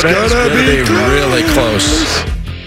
gonna be really close.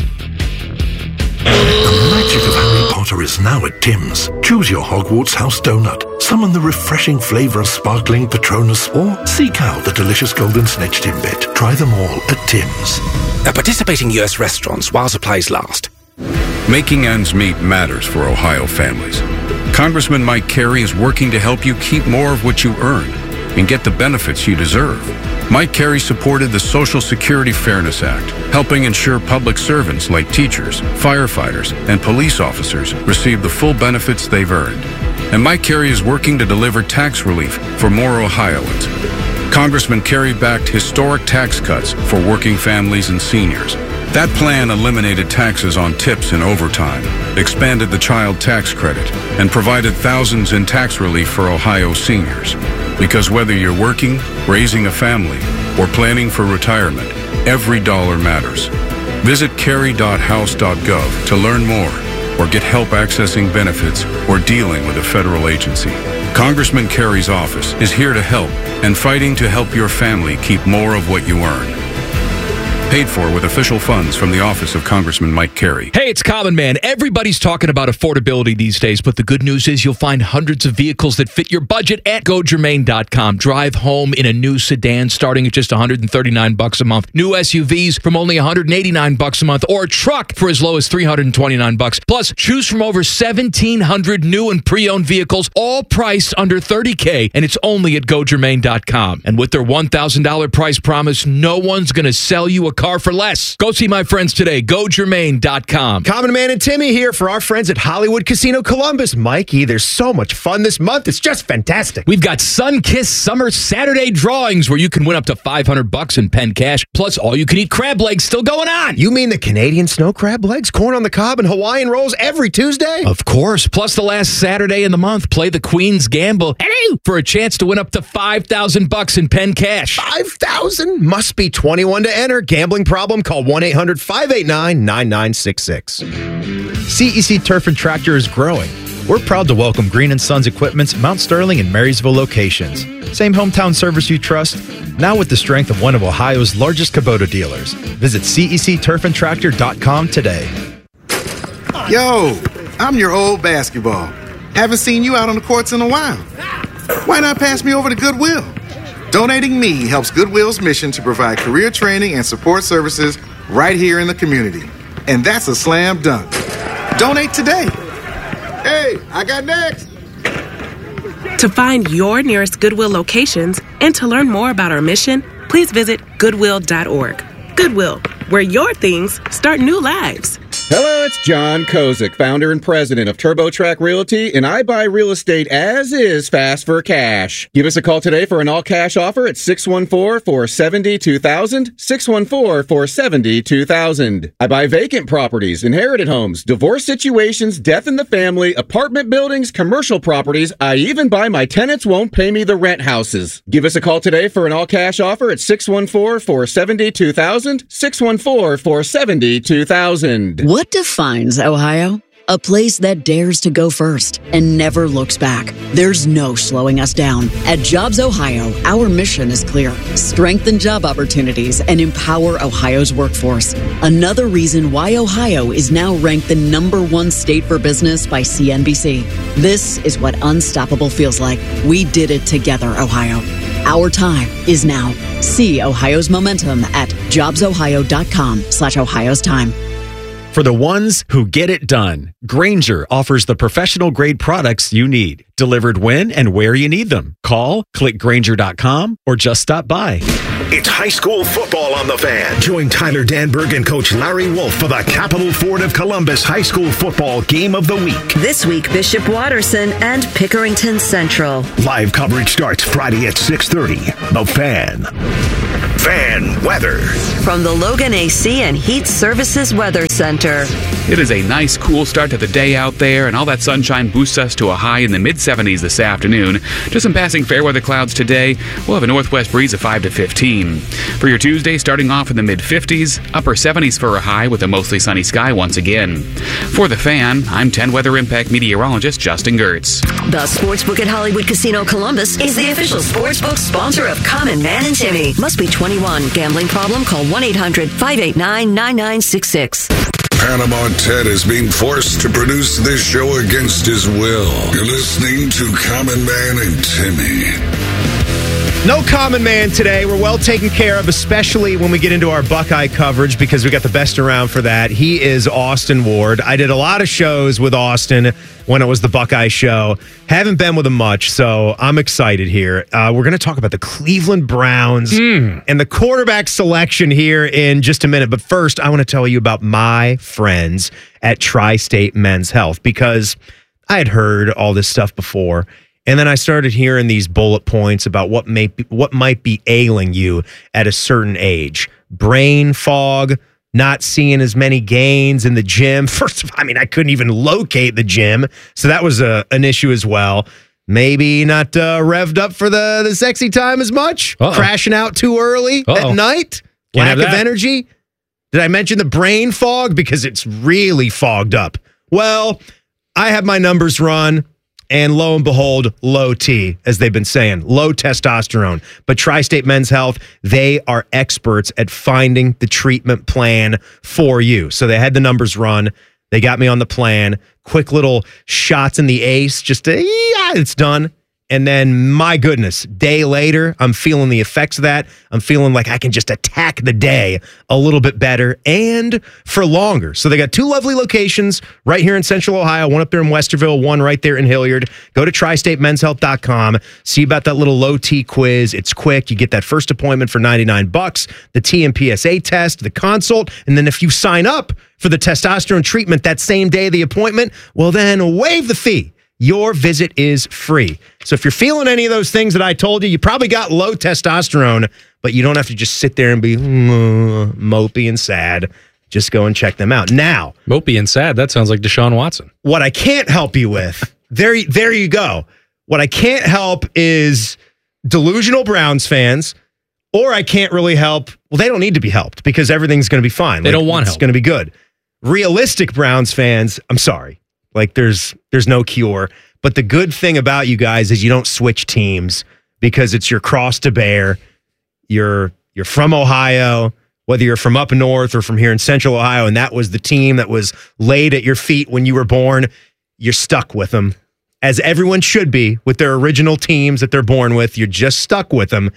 The magic of Harry Potter is now at Tim's. Choose your Hogwarts house donut, summon the refreshing flavour of sparkling Patronus, or seek out the delicious golden snitch Timbit. Try them all at Tim's. At participating U.S. restaurants while supplies last. Making ends meet matters for Ohio families. Congressman Mike Carey is working to help you keep more of what you earn and get the benefits you deserve. Mike Carey supported the Social Security Fairness Act, helping ensure public servants like teachers, firefighters, and police officers receive the full benefits they've earned. And Mike Carey is working to deliver tax relief for more Ohioans. Congressman Carey backed historic tax cuts for working families and seniors. That plan eliminated taxes on tips and overtime, expanded the child tax credit, and provided thousands in tax relief for Ohio seniors. Because whether you're working, raising a family, or planning for retirement, every dollar matters. Visit carey.house.gov to learn more or get help accessing benefits or dealing with a federal agency. Congressman Carey's office is here to help and fighting to help your family keep more of what you earn. Paid for with official funds from the office of Congressman Mike Carey. Hey, it's Common Man. Everybody's talking about affordability these days, but the good news is you'll find hundreds of vehicles that fit your budget at GoGermain.com. Drive home in a new sedan starting at just $139 a month. New SUVs from only $189 a month, or a truck for as low as $329. Plus, choose from over 1,700 new and pre-owned vehicles, all priced under $30K, and it's only at GoGermain.com. And with their $1,000 price promise, no one's going to sell you a car for less. Go see my friends today. GoGermain.com. Common Man and Timmy here for our friends at Hollywood Casino Columbus. Mikey, there's so much fun this month. It's just fantastic. We've got Sun-Kissed Summer Saturday drawings where you can win up to $500 in pen cash. Plus, all-you-can-eat crab legs still going on. You mean the Canadian snow crab legs, corn on the cob, and Hawaiian rolls every Tuesday? Of course. Plus, the last Saturday in the month, play the Queen's Gamble for a chance to win up to $5,000 in pen cash. $5,000? Must be 21 to enter. Gambling problem? Call 1-800-589-9966. CEC Turf and Tractor is growing. We're proud to welcome Green & Sons Equipment's Mount Sterling and Marysville locations. Same hometown service you trust, now with the strength of one of Ohio's largest Kubota dealers. Visit CECTurfandTractor.com today. Yo, I'm your old basketball. Haven't seen you out on the courts in a while. Why not pass me over to Goodwill? Donating me helps Goodwill's mission to provide career training and support services right here in the community. And that's a slam dunk. Donate today. Hey, I got next. To find your nearest Goodwill locations and to learn more about our mission, please visit Goodwill.org. Goodwill, where your things start new lives. Hello, it's John Kozik, founder and president of TurboTrack Realty, and I buy real estate as is fast for cash. Give us a call today for an all-cash offer at 614-470-2000, 614-470-2000. I buy vacant properties, inherited homes, divorce situations, death in the family, apartment buildings, commercial properties. I even buy my tenants won't pay me the rent houses. Give us a call today for an all-cash offer at 614-470-2000, 614-470-2000. What defines Ohio? A place that dares to go first and never looks back. There's no slowing us down. At Jobs Ohio, our mission is clear. Strengthen job opportunities and empower Ohio's workforce. Another reason why Ohio is now ranked the #1 state for business by CNBC. This is what unstoppable feels like. We did it together, Ohio. Our time is now. See Ohio's momentum at jobsohio.com/Ohio's time. For the ones who get it done, Grainger offers the professional grade products you need, delivered when and where you need them. Call, click Grainger.com, or just stop by. It's high school football on the Fan. Join Tyler Danberg and Coach Larry Wolf for the Capital Ford of Columbus High School Football Game of the Week. This week, Bishop Watterson and Pickerington Central. Live coverage starts Friday at 6:30. The Fan. Fan weather. From the Logan AC and Heat Services Weather Center. It is a nice, cool start to the day out there, and all that sunshine boosts us to a high in the mid-70s this afternoon. Just some passing fair weather clouds today. We'll have a northwest breeze of 5 to 15. For your Tuesday, starting off in the mid-50s, upper 70s for a high with a mostly sunny sky once again. For the Fan, I'm 10 Weather Impact meteorologist Justin Gertz. The Sportsbook at Hollywood Casino Columbus is the official sportsbook sponsor of Common Man and Timmy. Must be 21 21. Gambling problem? Call 1-800-589-9966. Panama Ted is being forced to produce this show against his will. You're listening to Common Man and Timmy. No Common Man today. We're well taken care of, especially when we get into our Buckeye coverage because we got the best around for that. He is Austin Ward. I did a lot of shows with Austin when it was the Buckeye show. Haven't been with him much, so I'm excited here. We're going to talk about the Cleveland Browns and the quarterback selection here in just a minute. But first, I want to tell you about my friends at Tri-State Men's Health because I had heard all this stuff before. And then I started hearing these bullet points about what might be ailing you at a certain age. Brain fog, not seeing as many gains in the gym. First of all, I couldn't even locate the gym. So that was an issue as well. Maybe not revved up for the sexy time as much. Crashing out too early at night. Lack of energy. Did I mention the brain fog? Because it's really fogged up. Well, I have my numbers run. And lo and behold, low T, as they've been saying, low testosterone. But Tri-State Men's Health, they are experts at finding the treatment plan for you. So they had the numbers run. They got me on the plan. Quick little shots in the ace, it's done. And then, my goodness, day later, I'm feeling the effects of that. I'm feeling like I can just attack the day a little bit better and for longer. So they got 2 lovely locations right here in Central Ohio, one up there in Westerville, one right there in Hilliard. Go to tristatemenshealth.com. See about that little low T quiz. It's quick. You get that first appointment for $99, the T and PSA test, the consult, and then if you sign up for the testosterone treatment that same day of the appointment, well then waive the fee. Your visit is free. So if you're feeling any of those things that I told you, you probably got low testosterone, but you don't have to just sit there and be mopey and sad. Just go and check them out. Now, mopey and sad, that sounds like Deshaun Watson. What I can't help you with, there you go. What I can't help is delusional Browns fans, or I can't really help. Well, they don't need to be helped because everything's going to be fine. They don't want help. It's going to be good. Realistic Browns fans, I'm sorry. There's no cure. But the good thing about you guys is you don't switch teams because it's your cross to bear. You're from Ohio, whether you're from up north or from here in Central Ohio, and that was the team that was laid at your feet when you were born. You're stuck with them, as everyone should be with their original teams that they're born with. You're just stuck with them.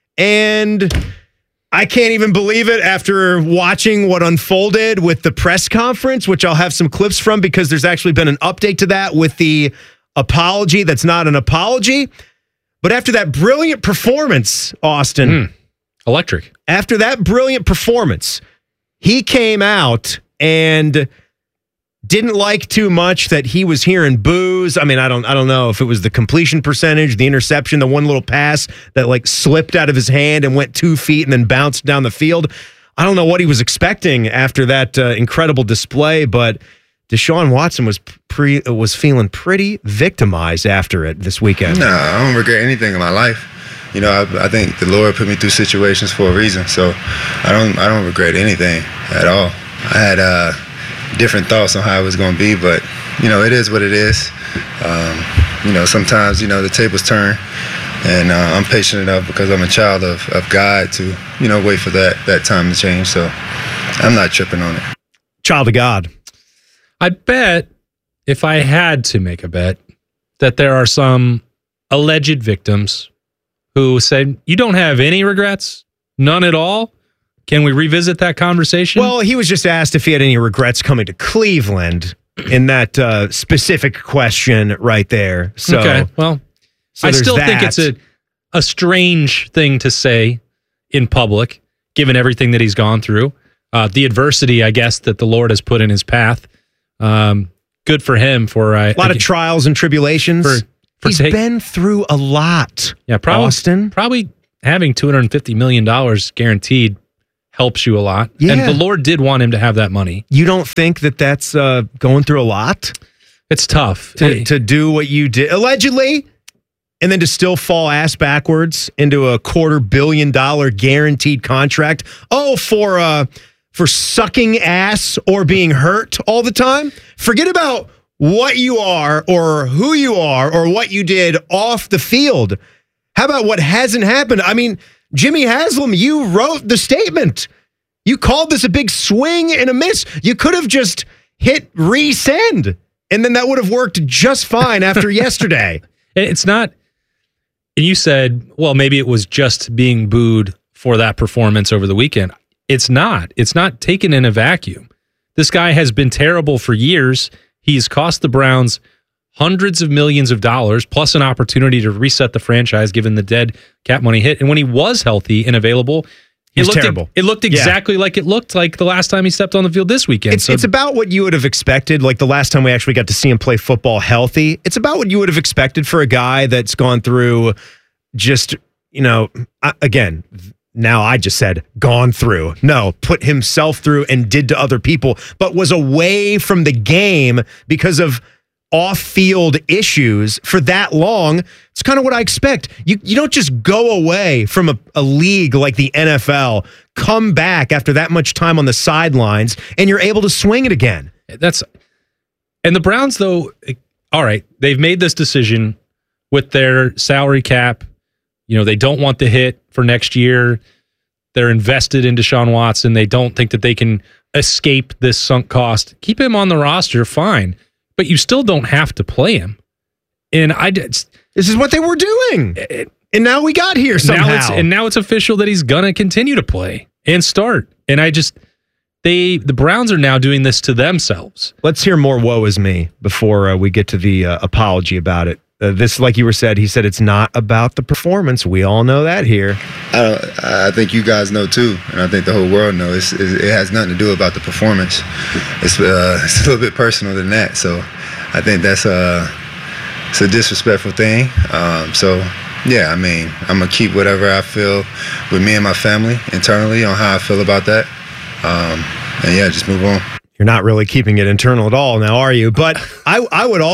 And I can't even believe it after watching what unfolded with the press conference, which I'll have some clips from because there's actually been an update to that with the apology that's not an apology. But after that brilliant performance, Austin. Electric. After that brilliant performance, he came out and didn't like too much that he was hearing boos. I don't know if it was the completion percentage, the interception, the one little pass that slipped out of his hand and went 2 feet and then bounced down the field. I don't know what he was expecting after that incredible display, but Deshaun Watson was feeling pretty victimized after it this weekend. No, I don't regret anything in my life. I think the Lord put me through situations for a reason, so I don't regret anything at all. I had different thoughts on how it was going to be, but it is what it is. Sometimes the tables turn, and I'm patient enough because I'm a child of God to wait for that time to change. So I'm not tripping on it. Child of God. I bet if I had to make a bet that there are some alleged victims who said, "You don't have any regrets, none at all." Can we revisit that conversation? Well, he was just asked if he had any regrets coming to Cleveland in that specific question right there. So, okay, well, I still think it's a strange thing to say in public, given everything that he's gone through. The adversity, I guess, that the Lord has put in his path. Good for him for a lot of trials and tribulations. He's been through a lot. Yeah, probably, Austin. Probably having $250 million guaranteed helps you a lot. Yeah. And the Lord did want him to have that money. You don't think that that's going through a lot? It's tough. To do what you did, allegedly, and then to still fall ass backwards into a $250 million guaranteed contract. Oh, for sucking ass or being hurt all the time? Forget about what you are or who you are or what you did off the field. How about what hasn't happened? I mean, Jimmy Haslam, you wrote the statement. You called this a big swing and a miss. You could have just hit resend, and then that would have worked just fine after yesterday. It's not, and you said, well, maybe it was just being booed for that performance over the weekend. It's not. It's not taken in a vacuum. This guy has been terrible for years. He's cost the Browns hundreds of millions of dollars, plus an opportunity to reset the franchise given the dead cap money hit. And when he was healthy and available, it looked terrible. It looked exactly like it looked like the last time he stepped on the field this weekend. It's about what you would have expected, like the last time we actually got to see him play football healthy. It's about what you would have expected for a guy that's gone through just, again, now I just said gone through. No, put himself through and did to other people, but was away from the game because of off-field issues for that long. It's kind of what I expect. You don't just go away from a league like the NFL, come back after that much time on the sidelines, and you're able to swing it again. And the Browns, though, all right, they've made this decision with their salary cap. They don't want the hit for next year. They're invested in Deshaun Watson. They don't think that they can escape this sunk cost. Keep him on the roster, fine. But you still don't have to play him. And this is what they were doing. And now we got here somehow. Now it's official that he's going to continue to play and start. And the Browns are now doing this to themselves. Let's hear more woe is me before we get to the apology about it. This, like you said, he said it's not about the performance. We all know that here. I think you guys know too, and I think the whole world knows. It has nothing to do about the performance. It's a little bit personal than that. So I think it's a disrespectful thing. Yeah, I mean, I'm gonna keep whatever I feel with me and my family internally on how I feel about that. And yeah, just move on. You're not really keeping it internal at all now, are you? But I would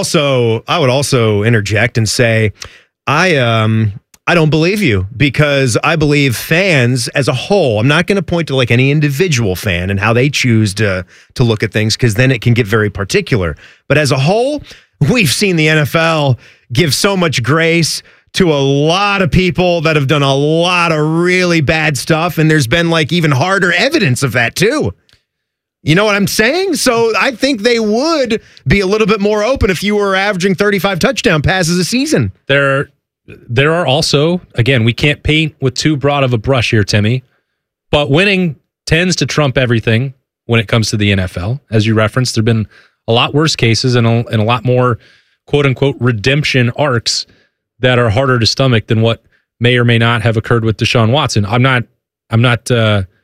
also interject and say, I don't believe you, because I believe fans as a whole. I'm not going to point to like any individual fan and how they choose to look at things, because then it can get very particular. But as a whole, we've seen the NFL give so much grace to a lot of people that have done a lot of really bad stuff, and there's been like even harder evidence of that too. You know what I'm saying? So I think they would be a little bit more open if you were averaging 35 touchdown passes a season. There are also, again, we can't paint with too broad of a brush here, Timmy, but winning tends to trump everything when it comes to the NFL. As you referenced, there have been a lot worse cases and a lot more quote-unquote redemption arcs that are harder to stomach than what may or may not have occurred with Deshaun Watson. I'm not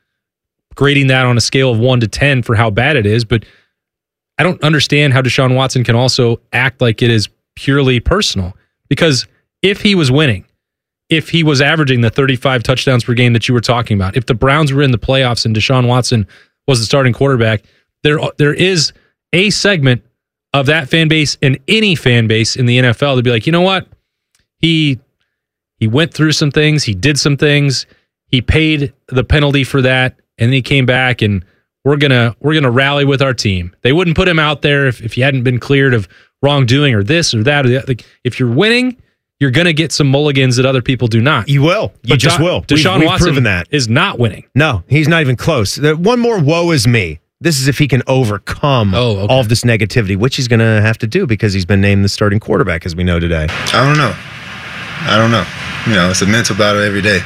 grading that on a scale of 1 to 10 for how bad it is, but I don't understand how Deshaun Watson can also act like it is purely personal. Because if he was winning, if he was averaging the 35 touchdowns per game that you were talking about, if the Browns were in the playoffs and Deshaun Watson was the starting quarterback, there is a segment of that fan base and any fan base in the NFL to be like, you know what? He went through some things, he did some things, he paid the penalty for that, and then he came back, and we're gonna rally with our team. They wouldn't put him out there if he hadn't been cleared of wrongdoing or this or that. Or the, like, if you're winning, you're gonna get some mulligans that other people do not. You will. You just will. Deshaun we've Watson proven that. Is not winning. No, he's not even close. One more woe is me. This is if he can overcome all of this negativity, which he's going to have to do because he's been named the starting quarterback, as we know today. I don't know. It's a mental battle every day.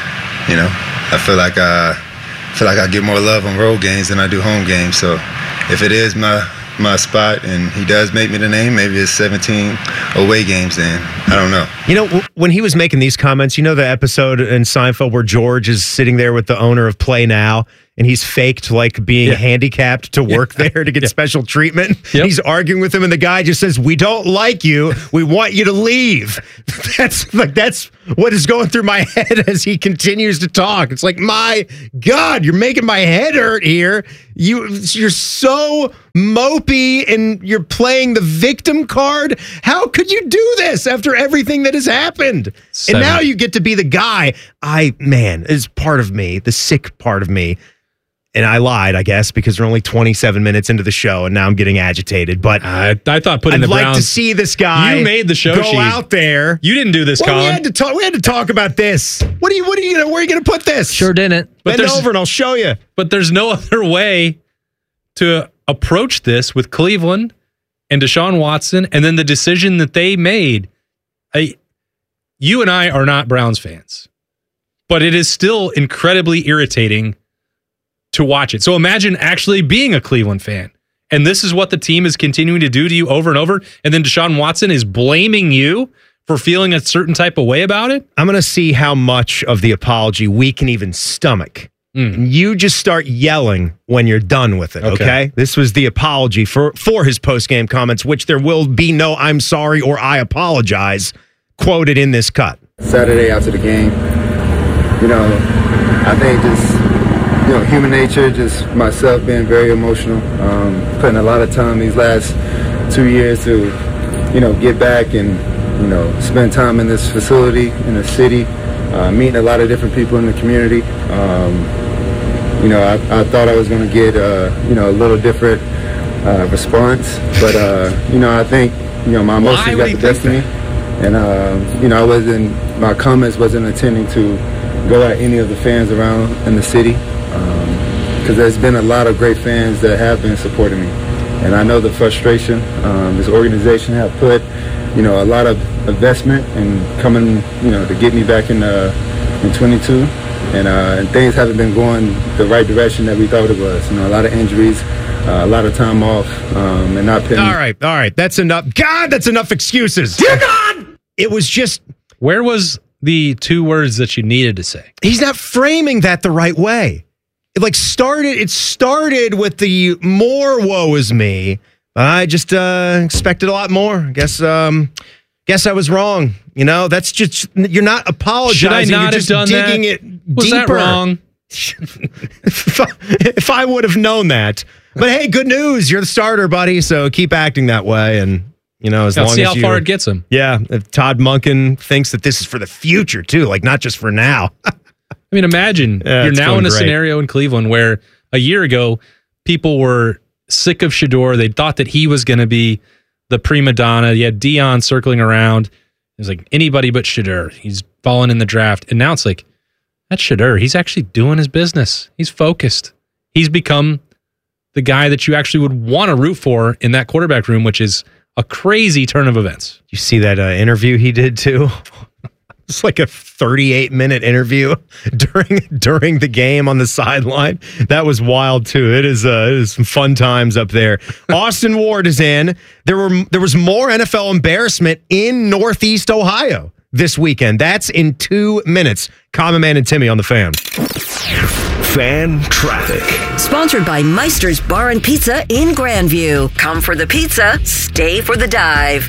I feel like I get more love on road games than I do home games. So if it is my spot and he does make me the name, maybe it's 17 away games then. I don't know. When he was making these comments, the episode in Seinfeld where George is sitting there with the owner of Play Now, and he's faked like being handicapped to work there to get special treatment. Yep. He's arguing with him, and the guy just says, "We don't like you. We want you to leave." That's what is going through my head as he continues to talk. It's like, my God, you're making my head hurt here. You're so mopey, and you're playing the victim card. How could you do this after everything that has happened? And now you get to be the guy. Is part of me, the sick part of me, And I lied, I guess, because we're only 27 minutes into the show, and now I'm getting agitated. But I thought putting the Browns. I'd like to see this guy. You made the show go sheet. out there. You didn't do this, Colin. We had to talk about this. Where are you going to put this? Sure didn't. Bend over and I'll show you. But there's no other way to approach this with Cleveland and Deshaun Watson, and then the decision that they made. You and I are not Browns fans, but it is still incredibly irritating to watch it. So imagine actually being a Cleveland fan, and this is what the team is continuing to do to you over and over, and then Deshaun Watson is blaming you for feeling a certain type of way about it. I'm going to see how much of the apology we can even stomach. And you just start yelling when you're done with it, okay? This was the apology for his post-game comments, which there will be no "I'm sorry" or "I apologize" quoted in this cut. Saturday after the game, I think just, human nature, just myself being very emotional, putting a lot of time these last 2 years to, get back and, spend time in this facility, in the city, meeting a lot of different people in the community. I thought I was going to get, a little different response, but, I think, my emotions got the best of me. And, my comments wasn't intending to go at any of the fans around in the city, because there's been a lot of great fans that have been supporting me. And I know the frustration this organization have put, a lot of investment and coming, to get me back in 22. And things haven't been going the right direction that we thought it was. A lot of injuries, a lot of time off, and not putting. All right. That's enough. God, that's enough excuses. Dear God! It was just. Where was the 2 words that you needed to say? He's not framing that the right way. It started with the more woe is me. I just expected a lot more. Guess I was wrong. That's just, you're not apologizing. Should I not you're just have done digging that? it Was deeper. that wrong? If I would have known that. But hey, good news. You're the starter, buddy. So keep acting that way. And, as long as see how far it gets him. Yeah. If Todd Monken thinks that this is for the future too, like not just for now. I mean, imagine you're now in a scenario in Cleveland where a year ago, people were sick of Shedeur. They thought that he was going to be the prima donna. You had Dion circling around. It was like anybody but Shedeur. He's fallen in the draft. And now it's like, that's Shedeur. He's actually doing his business. He's focused. He's become the guy that you actually would want to root for in that quarterback room, which is a crazy turn of events. You see that interview he did too? It's like a 38-minute interview during the game on the sideline. That was wild too. It is some fun times up there. Austin Ward is in. There was more NFL embarrassment in Northeast Ohio this weekend. That's in 2 minutes. Common Man and Timmy on the Fan. Fan Traffic. Sponsored by Meister's Bar and Pizza in Grandview. Come for the pizza, stay for the dive.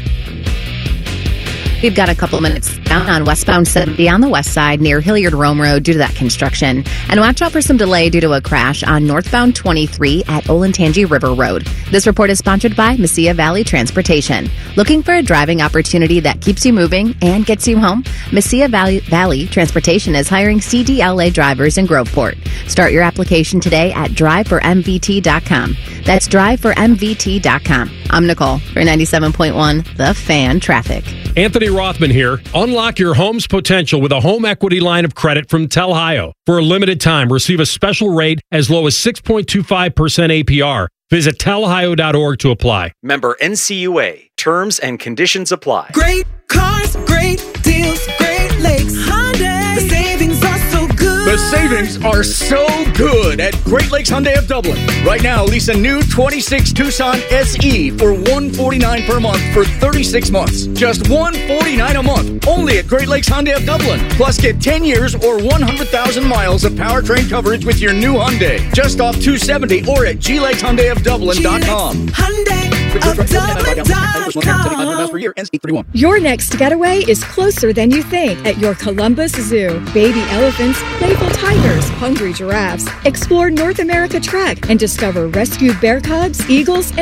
We've got a couple minutes down on westbound 70 on the west side near Hilliard Rome Road due to that construction. And watch out for some delay due to a crash on northbound 23 at Olentangy River Road. This report is sponsored by Mesilla Valley Transportation. Looking for a driving opportunity that keeps you moving and gets you home? Mesilla Valley Transportation is hiring CDLA drivers in Groveport. Start your application today at driveformvt.com. That's driveformvt.com. I'm Nicole for 97.1 The Fan Traffic. Anthony Rothman here. Unlock your home's potential with a home equity line of credit from Telhio. For a limited time, receive a special rate as low as 6.25% APR. Visit telhio.org to apply. Member NCUA. Terms and conditions apply. Great cars, great deals, Great Lakes Hyundai. The savings are so good. The savings are so good at Great Lakes Hyundai of Dublin. Right now, lease a new 26 Tucson SE for $149 per month for 36 months. Just $149 a month. Only at Great Lakes Hyundai of Dublin. Plus, get 10 years or 100,000 miles of powertrain coverage with your new Hyundai. Just off 270 or at glakeshyundaiofdublin.com. Hyundai of Dublin.com. Your next getaway is closer than you think at your Columbus Zoo. Baby elephants, playful tigers, hungry giraffes. Explore North America Trek and discover rescued bear cubs, eagles, and